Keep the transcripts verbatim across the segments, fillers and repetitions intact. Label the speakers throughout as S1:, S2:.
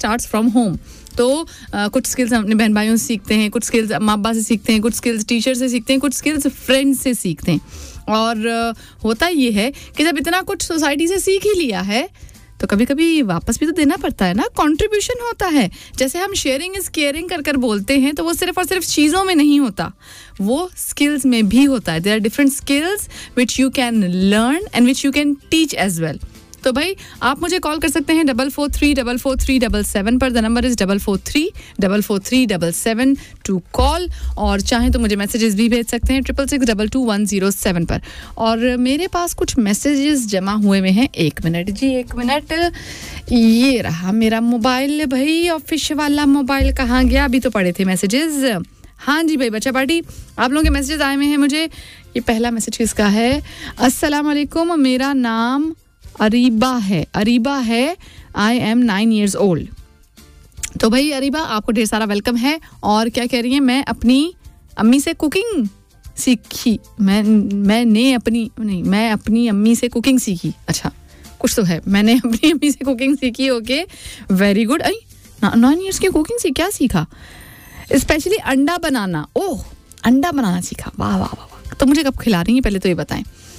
S1: Starts from home. तो uh, कुछ skills अपने बहन भाइयों से सीखते हैं, कुछ स्किल्स माँ बाप से सीखते हैं, कुछ स्किल्स टीचर से सीखते हैं, कुछ स्किल्स फ्रेंड्स से सीखते हैं. और uh, होता ये है कि जब इतना कुछ सोसाइटी से सीख ही लिया है तो कभी कभी वापस भी तो देना पड़ता है ना. कंट्रीब्यूशन होता है. जैसे हम शेयरिंग इज केयरिंग कर कर बोलते हैं तो वो सिर्फ और सिर्फ चीज़ों में नहीं होता, वो स्किल्स में भी होता है. There are different skills which you can learn and which you can teach as well. तो भाई आप मुझे कॉल कर सकते हैं double four three double four three double seven पर. The number is double four three double four three double seven to call. और चाहें तो मुझे मैसेजेस भी भेज सकते हैं triple six double two one zero seven पर. और मेरे पास कुछ मैसेजेस जमा हुए हुए हैं. एक मिनट जी, एक मिनट. ये रहा मेरा मोबाइल. भाई ऑफिस वाला मोबाइल कहाँ गया? अभी तो पड़े थे मैसेजेस. हाँ जी भाई, बच्चा पार्टी आप लोगों के मैसेजेस आए हुए हैं मुझे. ये पहला मैसेज किसका है? अस्सलाम वालेकुम, मेरा नाम अरीबा है. अरीबा है. I am nine years old. तो भाई अरीबा, आपको ढेर सारा वेलकम है. और क्या कह रही है? मैं अपनी अम्मी से कुकिंग सीखी. मैं मैंने अपनी नहीं मैं अपनी अम्मी से कुकिंग सीखी. अच्छा, कुछ तो है. मैंने अपनी अम्मी से कुकिंग सीखी. Okay, very good. I nine years की कुकिंग से क्या सीखा? स्पेशली अंडा बनाना. ओह, अंडा बनाना सीखा. वाह वाह वाह. तो मुझे कब खिला रही हैं पहले तो ये बताएं.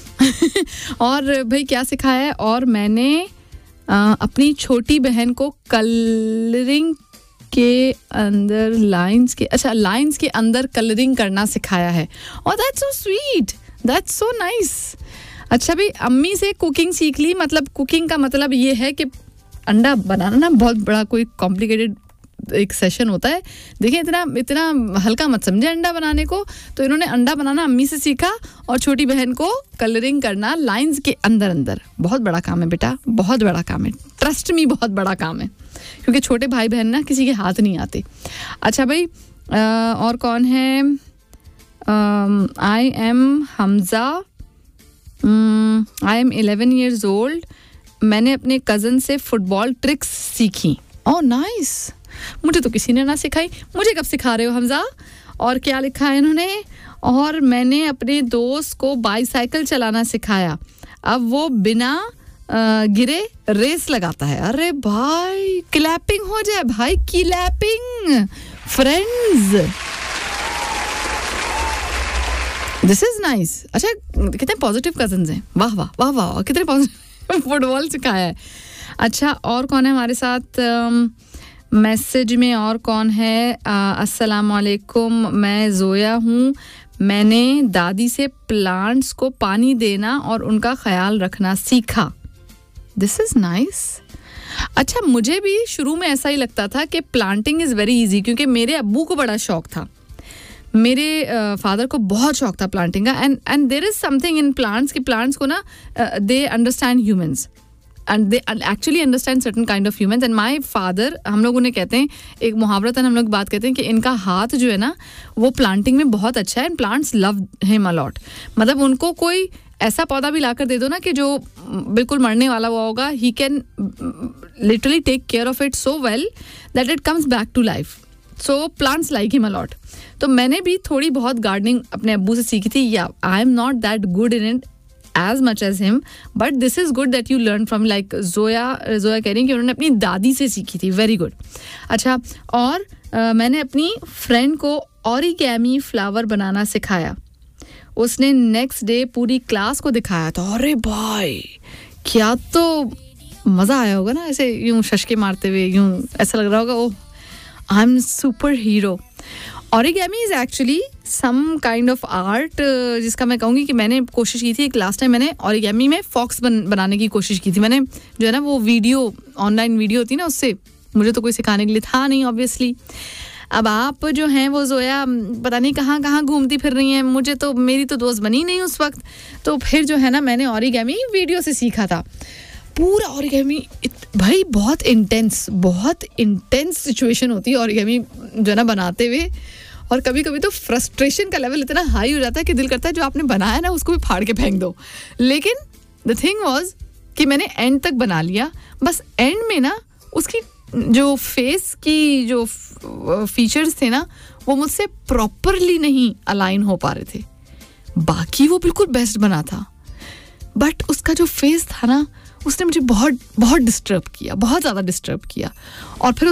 S1: और भाई क्या सिखाया है? और मैंने आ, अपनी छोटी बहन को कलरिंग के अंदर लाइंस के अच्छा लाइंस के अंदर कलरिंग करना सिखाया है. और that's so sweet, that's so nice. अच्छा भाई, अम्मी से कुकिंग सीख ली. मतलब कुकिंग का मतलब ये है कि अंडा बनाना ना बहुत बड़ा कोई कॉम्प्लिकेटेड एक सेशन होता है. देखिए, इतना इतना हल्का मत समझे अंडा बनाने को. तो इन्होंने अंडा बनाना अम्मी से सीखा और छोटी बहन को कलरिंग करना लाइंस के अंदर अंदर. बहुत बड़ा काम है बेटा, बहुत बड़ा काम है. ट्रस्ट मी, बहुत बड़ा काम है, क्योंकि छोटे भाई बहन ना किसी के हाथ नहीं आते. अच्छा भाई, आ, और कौन है? I am Hamza. I am eleven years old. मैंने अपने कज़न से फुटबॉल ट्रिक्स सीखी. Oh nice. मुझे तो किसी ने ना सिखाई. मुझे कब सिखा रहे हो हमजा? और क्या लिखा है इन्होंने? और मैंने अपने दोस्त को बाईसाइकिल चलाना सिखाया. अब वो बिना आ, गिरे रेस लगाता है. अरे भाई, क्लैपिंग हो जाए भाई, clapping friends. This is nice. अच्छा, कितने पॉजिटिव कजन्स हैं. वाह वाह वाह वाह, कितने पॉजिटिव. फुटबॉल सिखाया है. अच्छा, और कौन है हमारे साथ मैसेज में? और कौन है? अस्सलाम वालेकुम, मैं जोया हूँ. मैंने दादी से प्लांट्स को पानी देना और उनका ख्याल रखना सीखा. This is nice. अच्छा, मुझे भी शुरू में ऐसा ही लगता था कि प्लांटिंग इज़ वेरी इजी, क्योंकि मेरे अब्बू को बड़ा शौक था. मेरे फादर uh, को बहुत शौक था प्लांटिंग का. And and there is something in plants कि प्लांट्स को ना they understand humans and they actually understand certain kind of humans. and my father, हम लोग उन्हें कहते हैं, एक मुहावरतन हम लोग बात कहते हैं कि इनका हाथ जो है ना वो प्लांटिंग में बहुत अच्छा है. and plants love him a lot. मतलब उनको कोई ऐसा पौधा भी लाकर दे दो ना कि जो बिल्कुल मरने वाला हुआ होगा, he can literally take care of it so well that it comes back to life. so plants like him a lot. तो मैंने भी थोड़ी बहुत गार्डनिंग अपने अब्बू से सीखी थी. या I am not that good in it as much as him, but this is good that you learn from. like Zoya Zoya कह रही हैं कि उन्होंने अपनी दादी से सीखी थी. Very good. अच्छा, और uh, मैंने अपनी फ्रेंड को ऑरिगैमी फ्लावर बनाना सिखाया. उसने नेक्स्ट डे पूरी क्लास को दिखाया था. अरे भाई, क्या तो मज़ा आया होगा ना, ऐसे यूं शशके मारते हुए, यूं ऐसा लग रहा होगा ओह I am super hero. ऑरिगैमी is actually some kind of art, जिसका मैं कहूँगी कि मैंने कोशिश की थी. एक लास्ट टाइम मैंने ऑरिगैमी में फॉक्स बन बनाने की कोशिश की थी. मैंने जो है ना वो वीडियो, ऑनलाइन वीडियो होती ना, उससे, मुझे तो कोई सिखाने के लिए था नहीं ऑब्वियसली. अब आप जो हैं वो जोया पता नहीं कहाँ कहाँ घूमती फिर रही हैं. मुझे तो, मेरी तो दोस्त बनी नहीं उस वक्त. तो फिर जो है ना मैंने ऑरिगैमी वीडियो से सीखा था. पूरा ऑरिगैमी भाई बहुत इंटेंस, बहुत इंटेंस सिचुएशन होती है ऑरिगैमी जो है ना बनाते हुए. और कभी कभी तो फ्रस्ट्रेशन का लेवल इतना हाई हो जाता है कि दिल करता है जो आपने बनाया ना उसको भी फाड़ के फेंक दो. लेकिन द थिंग वाज कि मैंने एंड तक बना लिया. बस एंड में ना उसकी जो फेस की जो फीचर्स थे ना वो मुझसे प्रॉपरली नहीं अलाइन हो पा रहे थे. बाकी वो बिल्कुल बेस्ट बना था, बट उसका जो फेस था ना उसने मुझे बहुत बहुत डिस्टर्ब किया, बहुत ज़्यादा डिस्टर्ब किया. और फिर